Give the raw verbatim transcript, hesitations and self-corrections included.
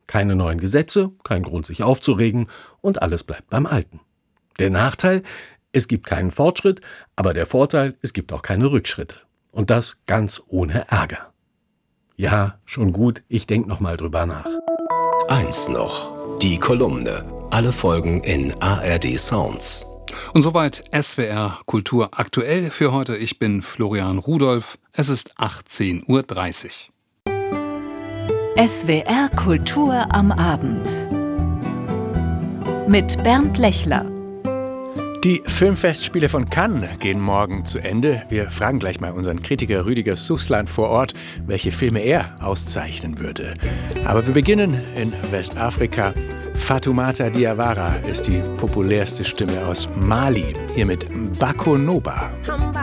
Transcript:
Keine neuen Gesetze, kein Grund sich aufzuregen und alles bleibt beim Alten. Der Nachteil, es gibt keinen Fortschritt, aber der Vorteil, es gibt auch keine Rückschritte. Und das ganz ohne Ärger. Ja, schon gut, ich denke noch mal drüber nach. Eins noch, die Kolumne. Alle Folgen in A R D Sounds. Und soweit S W R Kultur aktuell für heute. Ich bin Florian Rudolph. Es ist achtzehn Uhr dreißig. S W R Kultur am Abend mit Bernd Lechler. Die Filmfestspiele von Cannes gehen morgen zu Ende. Wir fragen gleich mal unseren Kritiker Rüdiger Sussland vor Ort, welche Filme er auszeichnen würde. Aber wir beginnen in Westafrika. Fatoumata Diawara ist die populärste Stimme aus Mali. Hier mit Bako Noba.